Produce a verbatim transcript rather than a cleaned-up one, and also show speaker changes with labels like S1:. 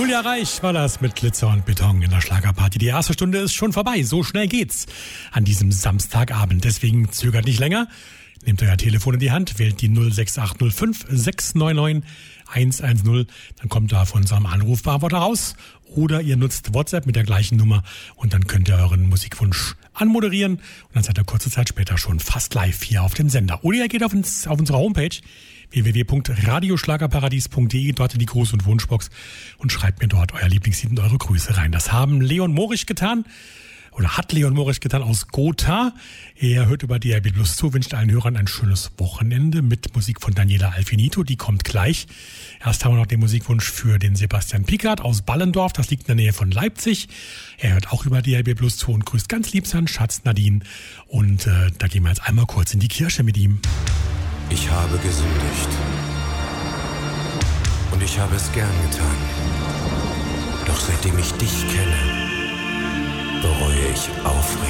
S1: Julia Reich war das mit Glitzer und Beton in der Schlagerparty. Die erste Stunde ist schon vorbei. So schnell geht's an diesem Samstagabend. Deswegen zögert nicht länger. Nehmt euer Telefon in die Hand, wählt die null sechs acht null fünf sechs neun neun eins eins null. Dann kommt da von unserem Anrufbeantworter raus. Oder ihr nutzt WhatsApp mit der gleichen Nummer und dann könnt ihr euren Musikwunsch anmoderieren. Und dann seid ihr kurze Zeit später schon fast live hier auf dem Sender. Oder ihr geht auf, uns, auf unsere Homepage w w w punkt radioschlagerparadies punkt d e, dort in die Gruß- und Wunschbox und schreibt mir dort euer Lieblingslied und eure Grüße rein. Das haben Leon Morich getan. Oder hat Leon Morich getan aus Gotha. Er hört über D R B Plus zu, wünscht allen Hörern ein schönes Wochenende mit Musik von Daniela Alfinito. Die kommt gleich. Erst haben wir noch den Musikwunsch für den Sebastian Pickard aus Ballendorf. Das liegt in der Nähe von Leipzig. Er hört auch über D R B Plus zu und grüßt ganz lieb seinen Schatz Nadine. Und äh, da gehen wir jetzt einmal kurz in die Kirche mit ihm.
S2: Ich habe gesündigt. Und ich habe es gern getan. Doch seitdem ich dich kenne, bereue ich aufrichtig.